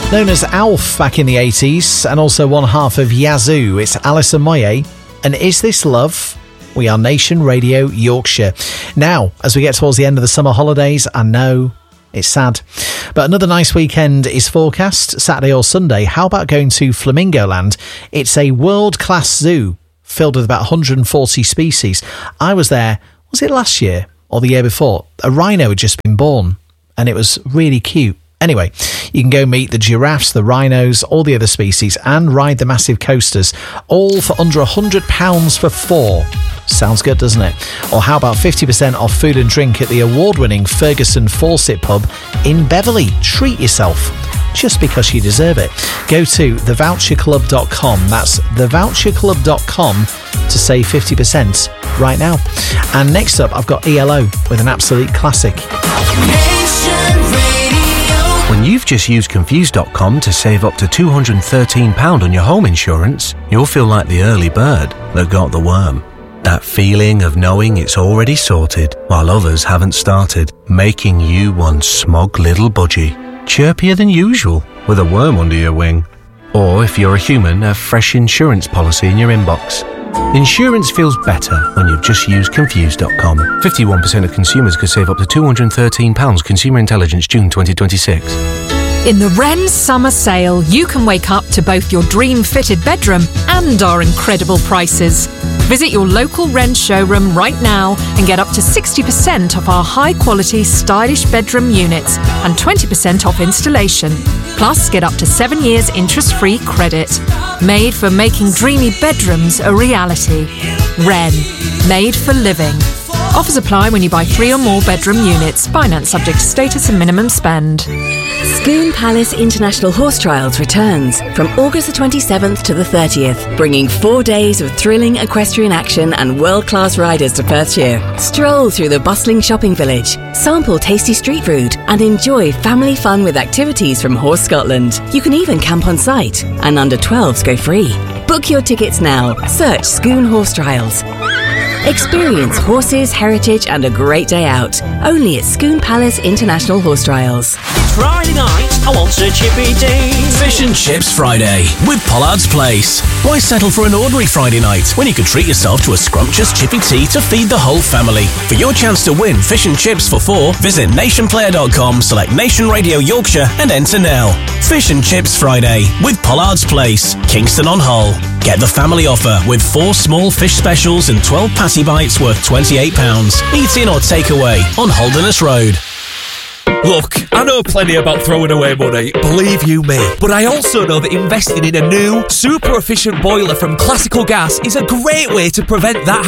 Known as Alf back in the 80s, and also one half of Yazoo, it's Alison Moyet. And Is This Love? We are Nation Radio Yorkshire. Now, as we get towards the end of the summer holidays, I know it's sad, but another nice weekend is forecast, Saturday or Sunday. How about going to Flamingo Land? It's a world-class zoo filled with about 140 species. I was there, was it last year or the year before? A rhino had just been born, and it was really cute. Anyway, you can go meet the giraffes, the rhinos, all the other species, and ride the massive coasters, all for under £100 for 4. Sounds good, doesn't it? Or how about 50% off food and drink at the award-winning Ferguson Fawcett pub in Beverley? Treat yourself, just because you deserve it. Go to thevoucherclub.com. That's thevoucherclub.com to save 50% right now. And next up, I've got ELO with an absolute classic. When you've just used Confused.com to save up to £213 on your home insurance, you'll feel like the early bird that got the worm. That feeling of knowing it's already sorted while others haven't started, making you one smug little budgie, chirpier than usual with a worm under your wing. Or if you're a human, a fresh insurance policy in your inbox. Insurance feels better when you've just used Confused.com. 51% of consumers could save up to £213. Consumer Intelligence, June 2026. In the Wren Summer Sale, you can wake up to both your dream-fitted bedroom and our incredible prices. Visit your local Wren showroom right now and get up to 60% off our high-quality, stylish bedroom units and 20% off installation. Plus, get up to 7 years interest-free credit. Made for making dreamy bedrooms a reality. Wren. Made for living. Offers apply when you buy 3 or more bedroom units. Finance subject to status and minimum spend. Scone Palace International Horse Trials returns from August the 27th to the 30th, bringing 4 days of thrilling equestrian action and world-class riders to Perthshire. Stroll through the bustling shopping village, sample tasty street food, and enjoy family fun with activities from Horse Scotland. You can even camp on site, and under 12s go free. Book your tickets now. Search Scone Horse Trials. Experience horses, heritage and a great day out. Only at Scone Palace International Horse Trials. It's Friday night, I want a chippy tea. Fish and Chips Friday with Pollard's Place. Why settle for an ordinary Friday night when you could treat yourself to a scrumptious chippy tea to feed the whole family? For your chance to win fish and chips for 4, visit nationplayer.com, select Nation Radio Yorkshire and enter now. Fish and Chips Friday with Pollard's Place, Kingston on Hull. Get the family offer with 4 small fish specials and 12 patty bites worth £28. Eat in or take away on Holderness Road. Look, I know plenty about throwing away money, believe you me, but I also know that investing in a new, super efficient boiler from Classical Gas is a great way to prevent that